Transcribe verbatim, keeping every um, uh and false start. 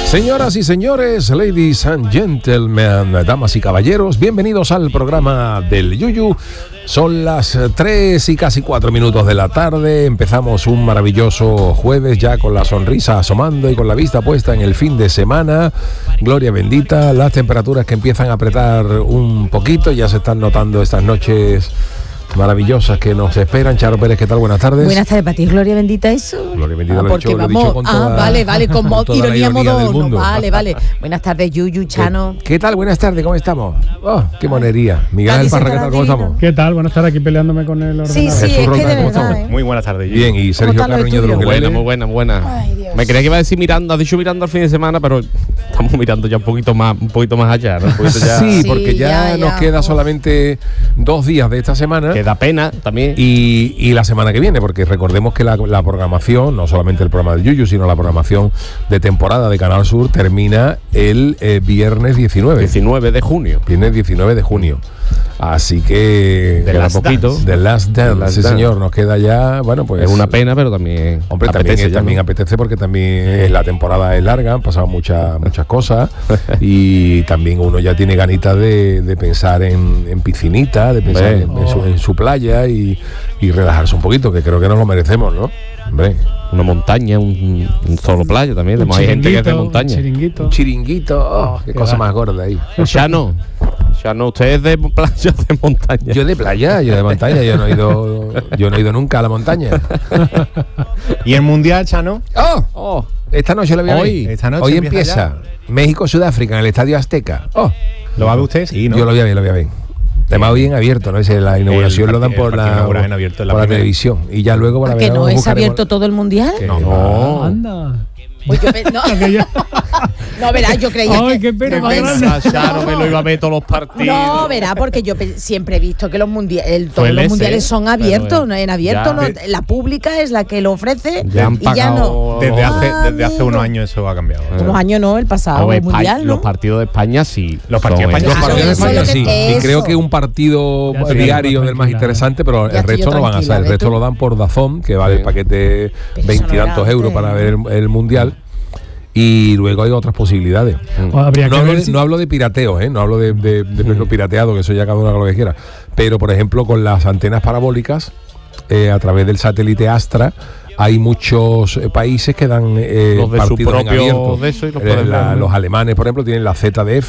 Señoras y señores, ladies and gentlemen, damas y caballeros, bienvenidos al programa del Yuyu. Son las tres y casi cuatro minutos de la tarde. Empezamos un maravilloso jueves ya con la sonrisa asomando y con la vista puesta en el fin de semana. Gloria bendita, las temperaturas que empiezan a apretar un poquito, ya se están notando estas noches maravillosas que nos esperan. Charo Pérez, ¿qué tal? Buenas tardes. Buenas tardes para ti, Gloria bendita eso. Gloria bendita, ah, lo, porque he dicho, vamos, lo he dicho con ah, toda, vale, vale, con, mo- con ironía, ironía del modo mundo. Vale, vale. Buenas tardes, Yuyu, Chano. ¿Qué, ¿Qué tal? Buenas tardes, ¿cómo estamos? Oh, qué monería. Miguel Cádiz Alparra, ¿qué tal? ¿Cómo estamos? ¿Qué tal? Buenas tardes, aquí peleándome con el ordenador. Sí, sí, Jesús es Roldán, que de ¿cómo verdad, estamos? ¿eh? Muy buenas tardes. Yuyu. Bien, y Sergio está lo Carreño de tuyo? los Buena, Geleles. muy buena, buena. Ay, Dios. Me creía que iba a decir mirando, has dicho mirando al fin de semana, pero estamos mirando ya un poquito más, un poquito más allá, ¿no? Un poquito ya. Sí, Sí, porque ya, ya, nos ya. queda solamente dos días de esta semana. Que da pena también. Y, y la semana que viene, porque recordemos que la, la programación, no solamente el programa del Yuyu, sino la programación de temporada de Canal Sur termina el eh, viernes diecinueve. diecinueve de junio. Viernes diecinueve de junio. Así que... The queda Last poquito. Dance. The Last Dance, The Last sí Dance. señor, nos queda ya, bueno, pues... Es una pena, pero también Hombre, también, apetece es- ya, también ¿no? apetece porque también eh, la temporada es larga, han pasado muchas muchas cosas y también uno ya tiene ganitas de, de pensar en, en piscinita, de pensar Hombre. en, en su, en su playa y, y relajarse un poquito, que creo que nos lo merecemos, ¿no? Hombre, Una montaña, un, un solo playa también. Un Además, hay gente que hace chiringuito, montaña. un chiringuito. un chiringuito, oh, qué qué cosa va. más gorda ahí. Chano, Chano, usted es de playa o de montaña. Yo de playa, yo de montaña, yo no he ido, yo no he ido nunca a la montaña. ¿Y el Mundial, Chano? ¡Oh! Oh, Esta noche lo voy a ver. Hoy. Esta noche Hoy empieza empieza México-Sudáfrica en el Estadio Azteca. ¡Oh! ¿Lo va a ver usted? Sí, ¿no? Yo lo voy a ver, lo voy a ver. Además hoy en abierto, ¿no? Es la inauguración El lo dan partido- por el partido la, inaugural en abierto, en la por la primera. televisión. Y ya luego para ¿A que ver. no es abierto todo el mundial? Que no. va. Anda. Pues yo pe- no, Aquello- no, verá, yo creía Ay, que... qué pena qué más grande. pensa, Chano, me lo iba a ver todos los partidos. No, verá, porque yo pe- siempre he visto que los, mundia- el- todos Suele los mundiales ser, son pero, abiertos, eh, ¿no? En abierto, ya. no, la pública es la que lo ofrece Ya han y ya no. pagado. Desde hace, Ah, desde hace amigo. unos años eso ha cambiado. Unos años no, el A pasado ver, mundial, Espa- ¿no? Los partidos de España sí. Los partidos son de España Los sí. partidos de eso España es lo sí. que- Y creo eso. que un partido Ya estoy diario yo del más tranquila. interesante, pero Ya el estoy resto yo no van a tranquila, ser. El ¿ves resto tú? lo dan por DAZN, que vale Sí. el paquete Pero eso veintitantos no era euros antes. para ver el, el mundial. Y luego hay otras posibilidades. O habría No que hablo, ver de, si- no hablo de pirateo, ¿eh? No hablo de, de, de verlo pirateado, que eso ya cada uno haga lo que quiera. Pero, por ejemplo, con las antenas parabólicas, eh, a través del satélite Astra, hay muchos eh, países que dan eh, Los de su partidos en propio abierto. de eso y los Eh, pueden la- ver, ¿no? los alemanes, por ejemplo, tienen la Z D F,